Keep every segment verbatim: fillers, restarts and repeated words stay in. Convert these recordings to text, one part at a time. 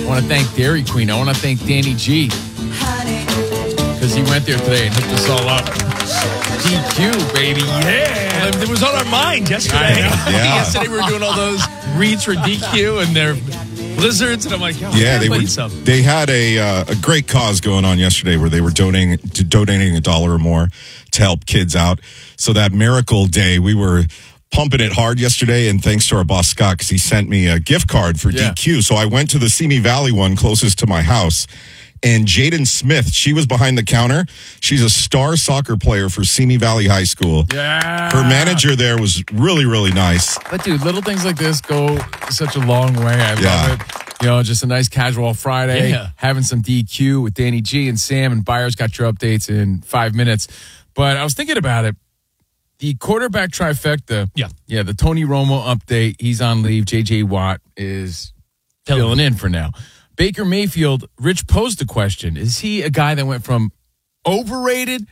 I want to thank Dairy Queen. I want to thank Danny G. Because he went there today and hooked us all up. D Q, baby, yeah. Well, it was on our mind yesterday. Yeah. Yesterday we were doing all those reads for D Q and their blizzards, and I'm like, oh, yeah, they were. Some. They had a uh, a great cause going on yesterday where they were donating to donating a dollar or more to help kids out. So that Miracle Day, we were pumping it hard yesterday, and thanks to our boss Scott, because he sent me a gift card for Yeah. D Q. So I went to the Simi Valley one closest to my house. And Jaden Smith, she was behind the counter. She's a star soccer player for Simi Valley High School. Yeah. Her manager there was really, really nice. But, dude, little things like this go such a long way. I Yeah. love it. You know, just a nice casual Friday, Yeah. having some D Q with Danny G and Sam, and Byers got your updates in five minutes. But I was thinking about it. The quarterback trifecta. Yeah. Yeah, the Tony Romo update. He's on leave. J J Watt is Tell filling me. in for now. Baker Mayfield, Rich posed the question, is he a guy that went from overrated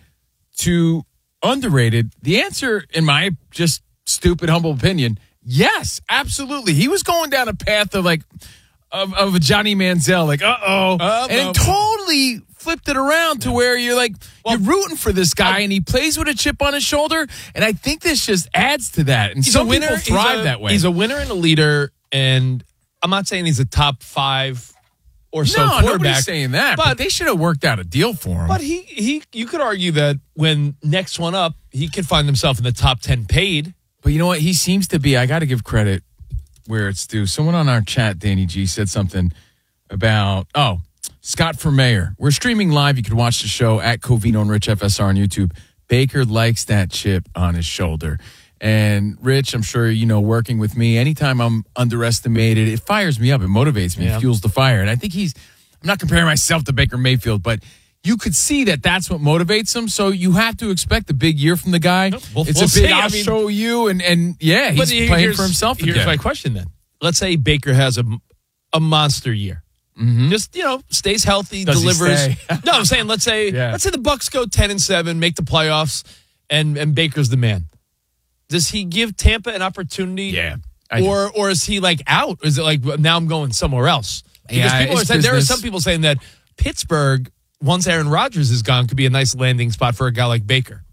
to underrated? The answer, in my just stupid, humble opinion, yes, absolutely. He was going down a path of like, of, of a Johnny Manziel, like, uh-oh. Uh, and no. it totally flipped it around to where you're like, you're rooting for this guy, and he plays with a chip on his shoulder, and I think this just adds to that. And He's some a winner. people thrive he's a, that way. He's a winner and a leader, and I'm not saying he's a top five or so no, quarterback. nobody's saying that, but, but- they should have worked out a deal for him. But he, he, you could argue that when next one up, he could find himself in the top ten paid. But you know what? He seems to be, I got to give credit where it's due. Someone on our chat, Danny G, said something about, oh, Scott for mayor. We're streaming live. You can watch the show at Covino and Rich F S R on YouTube. Baker likes that chip on his shoulder. And Rich, I'm sure, you know, working with me, anytime I'm underestimated, it fires me up. It motivates me. Yeah. It fuels the fire. And I think he's, I'm not comparing myself to Baker Mayfield, but you could see that that's what motivates him. So you have to expect a big year from the guy. We'll- it's we'll a big, see. I'll I mean- show you. And, and yeah, he's But here- playing here's- for himself Here's again. my question then. Let's say Baker has a, a monster year. Just, you know, stays healthy, Does he delivers. stay? No, I'm saying let's say Yeah. let's say the Bucks go ten and seven, make the playoffs, and and Baker's the man. Does he give Tampa an opportunity? Yeah, I do. Or or is he like out? Is it like now I'm going somewhere else? Because Yeah, people are it's saying there are business. some people saying that Pittsburgh, once Aaron Rodgers is gone, could be a nice landing spot for a guy like Baker.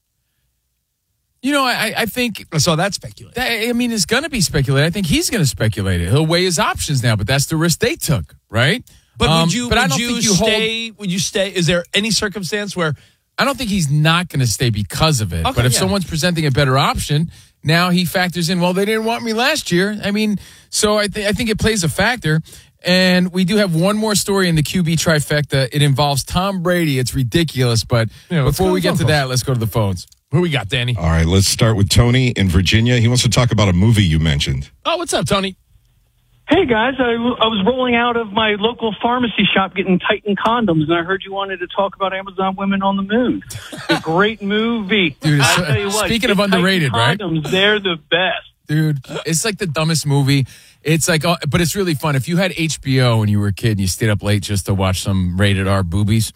You know, I, I think I saw that speculate. that, I mean, it's going to be speculated. I think he's going to speculate it. He'll weigh his options now, but that's the risk they took, right? But Um, would you? But I would don't you think you hold. stay? Would you stay? Is there any circumstance where? I don't think he's not going to stay because of it. Okay, but if yeah. someone's presenting a better option, now he factors in, well, they didn't want me last year. I mean, so I, th- I think it plays a factor. And we do have one more story in the Q B trifecta. It involves Tom Brady. It's ridiculous. But Yeah, let's before go we to get phone to calls. that, let's go to the phones. Who we got, Danny? All right, let's start with Tony in Virginia. He wants to talk about a movie you mentioned. Oh, what's up, Tony? Hey guys, I, I was rolling out of my local pharmacy shop getting Titan condoms, and I heard you wanted to talk about Amazon Women on the Moon. It's a great movie. Dude, I tell you what, speaking get of underrated, Titan right? condoms, they're the best. Dude, it's like the dumbest movie. It's like, uh, but it's really fun. If you had H B O when you were a kid and you stayed up late just to watch some rated R boobies,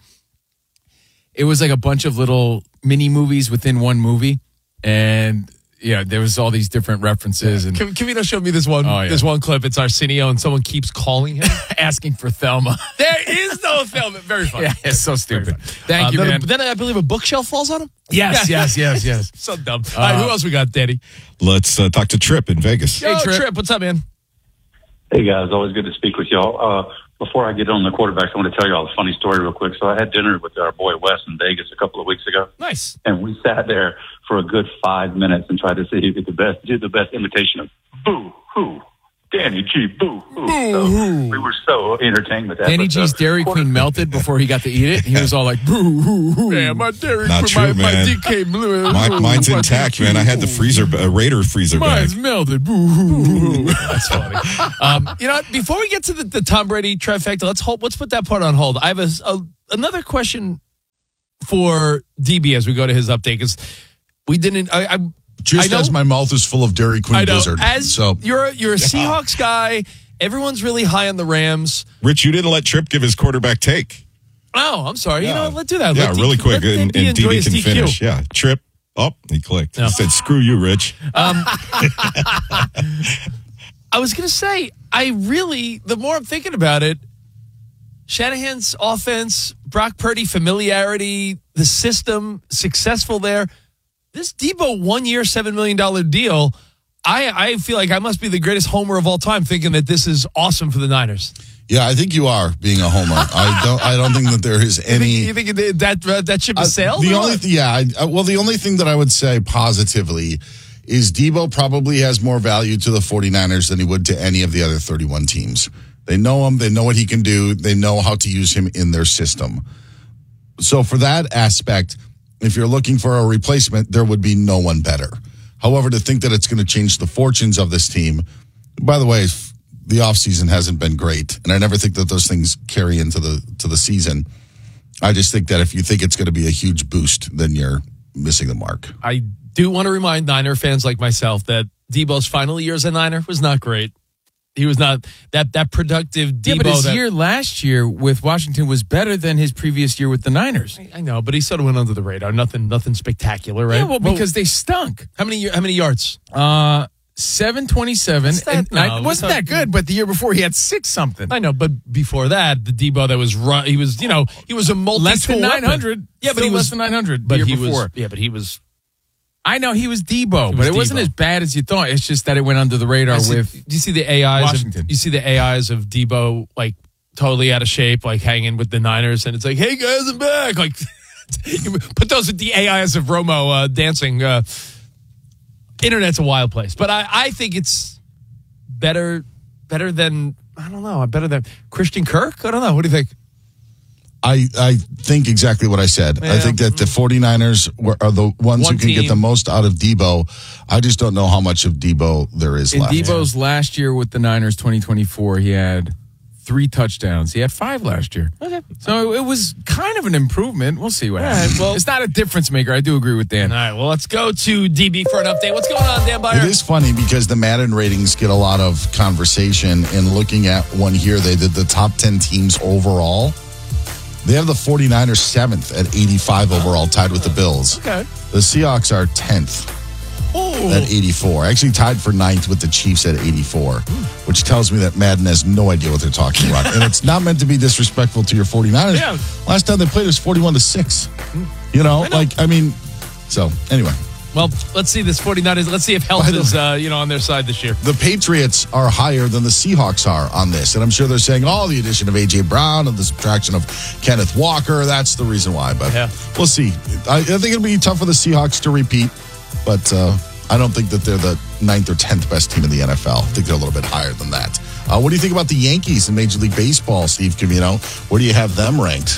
it was like a bunch of little mini movies within one movie. And yeah, there was all these different references and Kavino showed me this one. Oh, yeah. This one clip. It's Arsenio, and someone keeps calling him. asking for Thelma. There is no film. Very funny. Yeah, it's so stupid. Thank Uh, you, then, man. then I believe a bookshelf falls on him. Yes, yes, yes, yes. So dumb. All right, who else we got, Danny? Let's uh, talk to Trip in Vegas. Hey, Trip. Trip. What's up, man? Hey guys, always good to speak with y'all. Uh, before I get on the quarterbacks, I want to tell y'all a funny story real quick. So I had dinner with our boy Wes in Vegas a couple of weeks ago, Nice. and we sat there for a good five minutes and tried to see who did the best, did the best imitation of boo hoo, Danny G, boo hoo. So we were so entertained with that. Danny But, G's uh, Dairy quarter- Queen melted before he got to eat it. He was all like, boo, hoo, hoo. Yeah, my Dairy Not Queen, true, my, my man. D K blue. My, mine's my intact, D K man. I had the blue. freezer, a Raider freezer bag. Mine's melted. Boo, hoo, hoo. That's funny. Um, you know, what? Before we get to the, the Tom Brady trifecta, let's hold, let's put that part on hold. I have a, a, another question for D B as we go to his update because we didn't. I, I Just I know- as my mouth is full of Dairy Queen I know. Blizzard. As so you're you're a Seahawks guy, everyone's really high on the Rams. Rich, you didn't let Trip give his quarterback take. Oh, I'm sorry. You Yeah. know, let's do that. Yeah, Let D- really quick, let and, D B and D enjoy B his can D Q. finish. Yeah, Trip. Oh, he clicked. No. He said, "Screw you, Rich." I was gonna say, I really, the more I'm thinking about it, Shanahan's offense, Brock Purdy familiarity, the system successful there. This Debo one-year, seven million dollars deal, I, I feel like I must be the greatest homer of all time thinking that this is awesome for the Niners. Yeah, I think you are being a homer. I don't. I don't think that there is any. You think, you think that uh, that ship has uh, sailed? The only, th- yeah. I, well, the only thing that I would say positively is Debo probably has more value to the 49ers than he would to any of the other thirty-one teams. They know him. They know what he can do. They know how to use him in their system. So for that aspect, if you're looking for a replacement, there would be no one better. However, to think that it's going to change the fortunes of this team, by the way, the offseason hasn't been great, and I never think that those things carry into the to the season. I just think that if you think it's going to be a huge boost, then you're missing the mark. I do want to remind Niner fans like myself that Debo's final year as a Niner was not great. He was not that that productive Debo. Yeah, but his that, year last year with Washington was better than his previous year with the Niners. I know, but he sort of went under the radar. Nothing, nothing spectacular, right? Yeah, well, because they stunk. How many? How many yards? Uh, seven twenty-seven. That? And No, I, wasn't not- that good? But the year before, he had six something. I know, but before that, the Debo that was run, he was, you know, he was a multi Less than nine hundred. Yeah, but Still he was less than nine hundred. But the he year before. was, yeah, but he was. I know he was Debo, He but was it wasn't Debo. as bad as you thought. It's just that it went under the radar I see- with. do you see the A Is? Washington. Of, you see the A Is of Debo like totally out of shape, like hanging with the Niners, and it's like, hey guys, I'm back. Like, you put those with the A Is of Romo uh, dancing. Uh, internet's a wild place, but I, I think it's better, better than I don't know, better than Christian Kirk. I don't know. What do you think? I, I think exactly what I said. I Yeah. think that the 49ers were, are the ones One who can team. get the most out of Debo. I just don't know how much of Debo there is In left. Debo's last year with the Niners, twenty twenty-four, he had three touchdowns. He had five last year. Okay. So it was kind of an improvement. We'll see what All happens. right, well- it's not a difference maker. I do agree with Dan. All right, well, let's go to D B for an update. What's going on, Dan Byer? It is funny because the Madden ratings get a lot of conversation. And looking at one here, they did the top ten teams overall. They have the 49ers seventh at eighty-five overall, tied with the Bills. Okay. The Seahawks are tenth at eighty-four. Actually tied for ninth with the Chiefs at eighty-four, which tells me that Madden has no idea what they're talking about. And it's not meant to be disrespectful to your 49ers. Yeah. Last time they played was forty-one to six. You know, I know. like, I mean, so anyway. Well, let's see this 49ers. Let's see if health By the is, uh, you know, on their side this year. The Patriots are higher than the Seahawks are on this. And I'm sure they're saying, oh, the addition of A J. Brown and the subtraction of Kenneth Walker, that's the reason why. But Yeah. we'll see. I, I think it'll be tough for the Seahawks to repeat, but uh, I don't think that they're the ninth or tenth best team in the N F L. I think they're a little bit higher than that. Uh, what do you think about the Yankees in Major League Baseball, Steve Camino? Where do you have them ranked?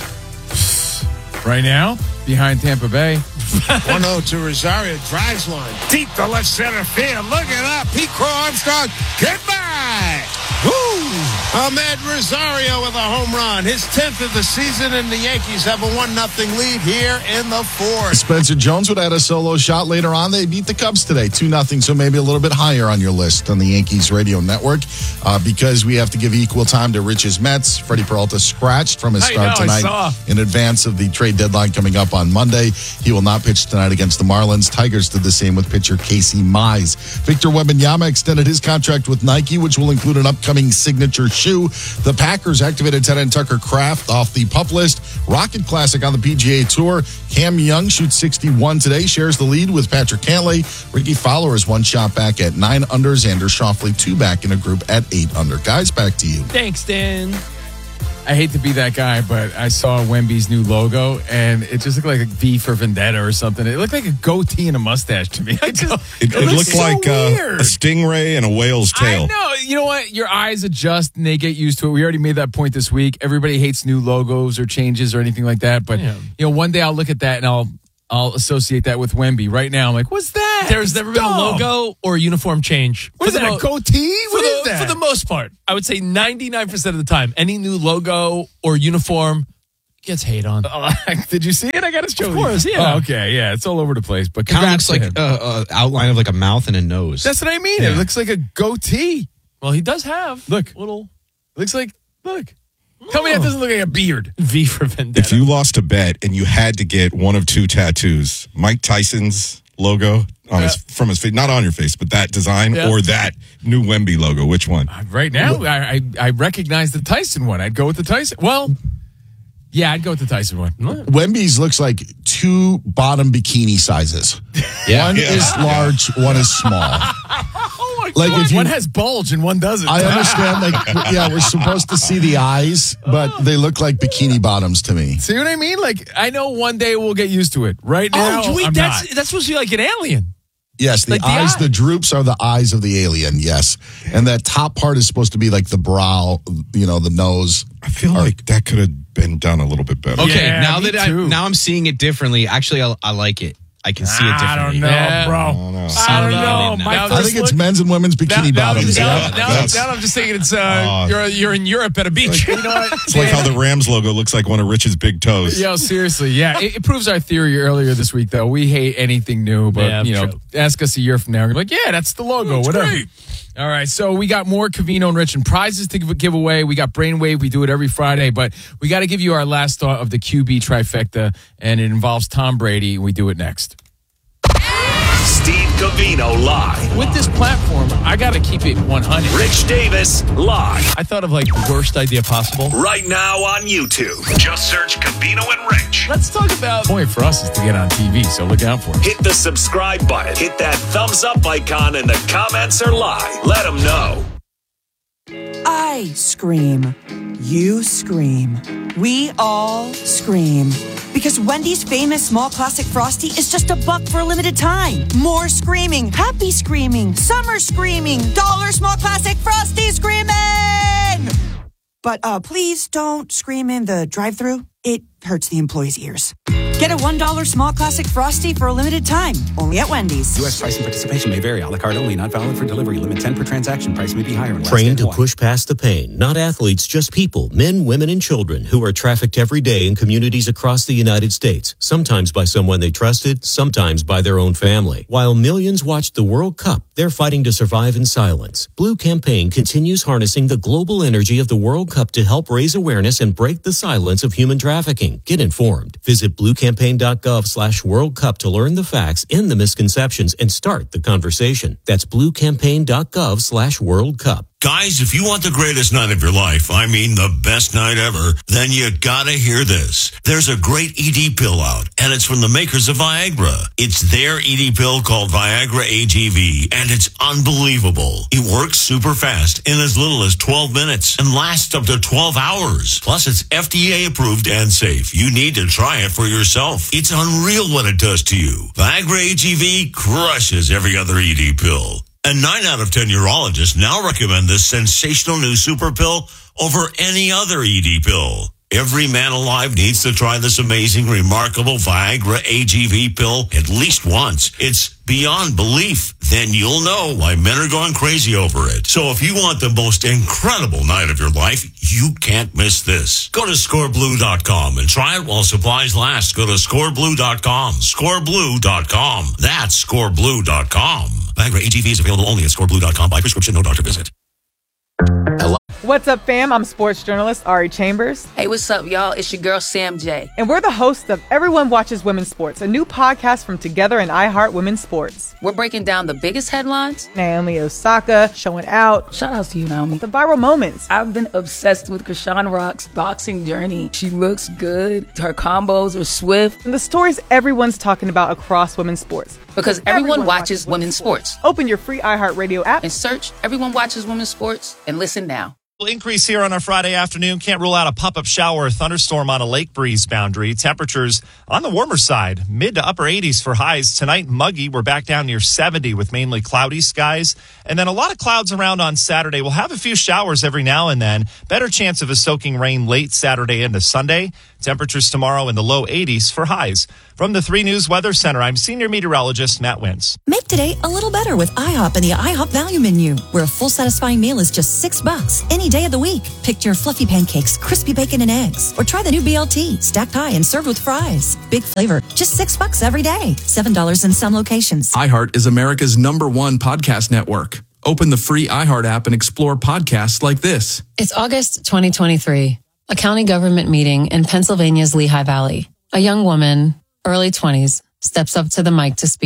Right now, behind Tampa Bay. one oh to Rosario, drives one. Deep to left center field. Look it up. Pete Crow Armstrong. Goodbye. Woo! Ahmed Rosario with a home run. His tenth of the season, and the Yankees have a one nothing lead here in the fourth. Spencer Jones would add a solo shot later on. They beat the Cubs today, two nothing, so maybe a little bit higher on your list on the Yankees radio network uh, because we have to give equal time to Rich's Mets. Freddie Peralta scratched from his I start know, I tonight saw. in advance of the trade deadline coming up on Monday. He will not pitch tonight against the Marlins. Tigers did the same with pitcher Casey Mize. Victor Wembanyama extended his contract with Nike, which will include an upcoming signature shoe. The Packers activated tight end Tucker Kraft off the PUP list. Rocket Classic on the P G A Tour. Cam Young shoots sixty-one today, shares the lead with Patrick Cantlay. Ricky Fowler is one shot back at nine under. Xander Schauffele two back in a group at eight under. Guys, back to you. Thanks, Dan. I hate to be that guy, but I saw Wemby's new logo, and it just looked like a V for Vendetta or something. It looked like a goatee and a mustache to me. I just, It, it looks looked so like uh, weird. a stingray and a whale's tail. I know. You know what? Your eyes adjust and they get used to it. We already made that point this week. Everybody hates new logos or changes or anything like that. But, Yeah. you know, one day I'll look at that and I'll I'll associate that with Wemby. Right now, I'm like, what's that? There's It's never been a dumb. logo or a uniform change. What is For the that, mo- a goatee? For What the, is that? for the most part, I would say ninety-nine percent of the time, any new logo or uniform gets hate on. Oh, did you see it? I got to show Of you. course, yeah. Oh, okay, yeah. It's all over the place. But Kind of congrats looks to like him. a, a outline of like a mouth and a nose. That's what I mean. Yeah. It looks like a goatee. Well, he does have Look. little Looks like, look. Tell me that doesn't look like a beard. V for Vendetta. If you lost a bet and you had to get one of two tattoos, Mike Tyson's logo on his from his face, not on your face, but that design Yeah. or that new Wemby logo? Which one? Right now, I, I I recognize the Tyson one. I'd go with the Tyson. Well, yeah, I'd go with the Tyson one. Wemby's looks like two bottom bikini sizes. Yeah. One Yeah. is large, one is small. Oh my Like, God. if you- one has bulge and one doesn't. I understand, like, yeah, we're supposed to see the eyes, but they look like bikini bottoms to me. See what I mean? Like, I know one day we'll get used to it. Right now, Oh, wait, I'm that's not. that's supposed to be like an alien. Yes, the Like the eyes, eye. the droops are the eyes of the alien, yes. And that top part is supposed to be like the brow, you know, the nose. I feel like that could have been done a little bit better. Okay, Yeah, now me that I too. now I'm seeing it differently. Actually, I, I like it. I can see it I differently. don't know, Yeah. bro. I don't know. I don't See, know. now- My now- I first think it's look- men's and women's bikini now, bottoms. Now, Yeah, now, that's- now I'm just thinking it's uh, Oh. you're you're in Europe at a beach. You know what? It's like how the Rams logo looks like one of Rich's big toes. Yo, seriously, yeah. It, it proves our theory earlier this week, though. We hate anything new, but, Yeah, you know, true. ask us a year from now. We're like, yeah, that's the logo, whatever. great. All right, so we got more Covino and Rich and prizes to give, give away. We got Brainwave. We do it every Friday, but we got to give you our last thought of the Q B trifecta, and it involves Tom Brady. We do it next. Steve Covino live. With this platform, I got to keep it one hundred. Rich Davis live. I thought of like the worst idea possible. Right now on YouTube. Just search Covino and Rich. Let's talk about. The point for us is to get on T V, so look out for it. Hit the subscribe button. Hit that thumbs up icon and the comments are live. Let them know. I scream. You scream. We all scream. Because Wendy's famous small classic Frosty is just a buck for a limited time. More screaming. Happy screaming. Summer screaming. Dollar small classic Frosty screaming! But uh, please don't scream in the drive-thru. It hurts the employees' ears. Get a one dollar small classic Frosty for a limited time. Only at Wendy's. U S price and participation may vary. A la carte only. Not valid for delivery. Limit ten per transaction. Price may be higher. in less Trained than to one. push past the pain. Not athletes, just people, men, women, and children who are trafficked every day in communities across the United States, sometimes by someone they trusted, sometimes by their own family. While millions watch the World Cup, they're fighting to survive in silence. Blue Campaign continues harnessing the global energy of the World Cup to help raise awareness and break the silence of human trafficking. Get informed. Visit bluecampaign.gov slash World Cup to learn the facts, end the misconceptions, and start the conversation. That's bluecampaign.gov slash World Cup. Guys, if you want the greatest night of your life, I mean the best night ever, then you gotta hear this. There's a great E D pill out, and it's from the makers of Viagra. It's their E D pill called Viagra A G V, and it's unbelievable. It works super fast in as little as twelve minutes and lasts up to twelve hours. Plus, it's F D A approved and safe. You need to try it for yourself. It's unreal what it does to you. Viagra A G V crushes every other E D pill. And nine out of ten urologists now recommend this sensational new super pill over any other E D pill. Every man alive needs to try this amazing, remarkable Viagra A G V pill at least once. It's beyond belief. Then you'll know why men are going crazy over it. So if you want the most incredible night of your life, you can't miss this. Go to score blue dot com and try it while supplies last. Go to score blue dot com. score blue dot com. That's score blue dot com. Viagra A G V is available only at score blue dot com by prescription, no doctor visit. What's up, fam? I'm sports journalist Ari Chambers. Hey, what's up, y'all? It's your girl, Sam J. And we're the hosts of Everyone Watches Women's Sports, a new podcast from Together and iHeart Women's Sports. We're breaking down the biggest headlines. Naomi Osaka showing out. Shout out to you, Naomi. The viral moments. I've been obsessed with Krishan Rock's boxing journey. She looks good. Her combos are swift. And the stories everyone's talking about across women's sports. Because everyone, everyone watches, watches women's sports. sports. Open your free iHeartRadio app and search Everyone Watches Women's Sports and listen now. Increase here on our Friday afternoon. Can't rule out a pop-up shower or thunderstorm on a lake breeze boundary. Temperatures on the warmer side, mid to upper eighties for highs. Tonight, muggy. We're back down near seventy with mainly cloudy skies. And then a lot of clouds around on Saturday. We'll have a few showers every now and then. Better chance of a soaking rain late Saturday into Sunday. Temperatures tomorrow in the low eighties for highs. From the three News Weather Center, I'm senior meteorologist Matt Wintz. Make today a little better with IHOP and the IHOP Value Menu, where a full satisfying meal is just six bucks any day of the week. Pick your fluffy pancakes, crispy bacon and eggs, or try the new B L T, stacked high and served with fries. Big flavor, just six bucks every day. Seven dollars in some locations. iHeart is America's number one podcast network. Open the free iHeart app and explore podcasts like this. It's August twenty twenty-three. A county government meeting in Pennsylvania's Lehigh Valley. A young woman, early twenties, steps up to the mic to speak.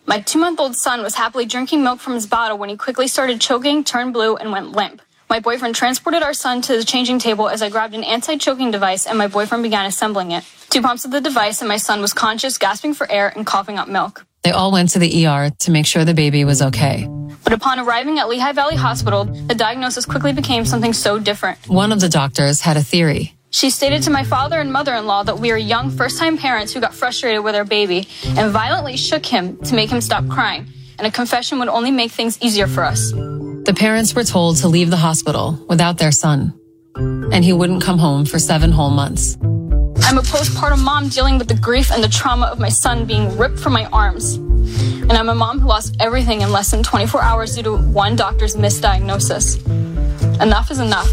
My two-month-old son was happily drinking milk from his bottle when he quickly started choking, turned blue, and went limp. My boyfriend transported our son to the changing table as I grabbed an anti-choking device and my boyfriend began assembling it. Two pumps of the device and my son was conscious, gasping for air, and coughing up milk. They all went to the E R to make sure the baby was okay. But upon arriving at Lehigh Valley Hospital, the diagnosis quickly became something so different. One of the doctors had a theory. She stated to my father and mother-in-law that we are young first-time parents who got frustrated with our baby and violently shook him to make him stop crying, and a confession would only make things easier for us. The parents were told to leave the hospital without their son, and he wouldn't come home for seven whole months. I'm a postpartum mom dealing with the grief and the trauma of my son being ripped from my arms. And I'm a mom who lost everything in less than twenty-four hours due to one doctor's misdiagnosis. Enough is enough.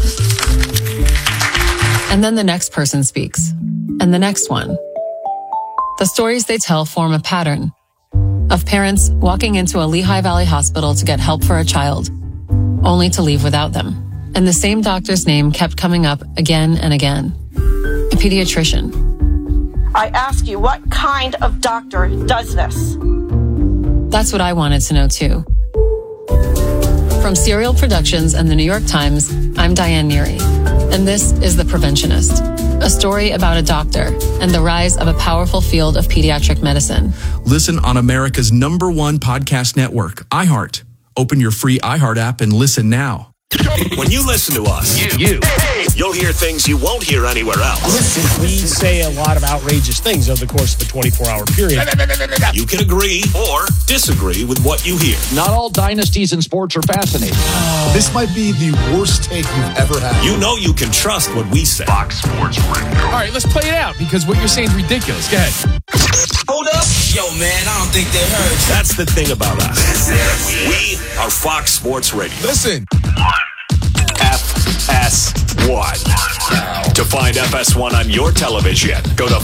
And then the next person speaks, and the next one. The stories they tell form a pattern of parents walking into a Lehigh Valley hospital to get help for a child, only to leave without them. And the same doctor's name kept coming up again and again. A pediatrician. I ask you, what kind of doctor does this? That's what I wanted to know too. From Serial Productions and the New York Times, I'm Diane Neary, and this is The Preventionist, a story about a doctor and the rise of a powerful field of pediatric medicine. Listen on America's number one podcast network, iHeart. Open your free iHeart app and listen now. When you listen to us, you, you, you'll hear things you won't hear anywhere else. Listen, we say a lot of outrageous things over the course of a twenty-four hour period. You can agree or disagree with what you hear. Not all dynasties in sports are fascinating. Oh. This might be the worst take you've ever had. You know you can trust what we say. Fox Sports Radio. All right, let's play it out because what you're saying is ridiculous. Go ahead. Hold up. Yo, man, I don't think they heard you. That's the thing about us. We are Fox Sports Radio. Listen. F S one. To find F S one on your television, go to